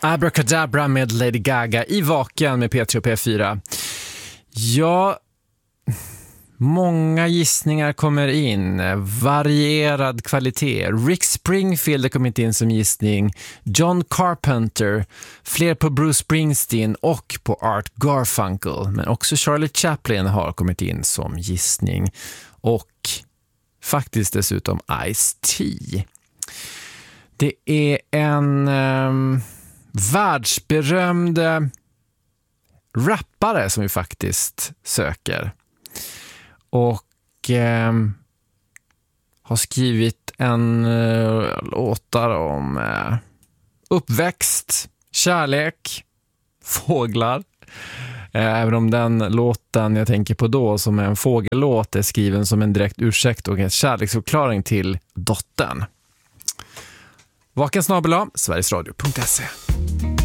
Abracadabra med Lady Gaga i Vaken med P3 och P4. Ja, många gissningar kommer in. Varierad kvalitet. Rick Springfield har kommit in som gissning. John Carpenter. Fler på Bruce Springsteen och på Art Garfunkel. Men också Charlie Chaplin har kommit in som gissning. Och faktiskt dessutom Ice-T. Det är en världsberömd rappare som vi faktiskt söker. Och har skrivit en låtar om uppväxt, kärlek, fåglar. Även om den låten jag tänker på då som är en fågellåt är skriven som en direkt ursäkt och en kärleksförklaring till dottern. Vakensnabel@sverigesradio.se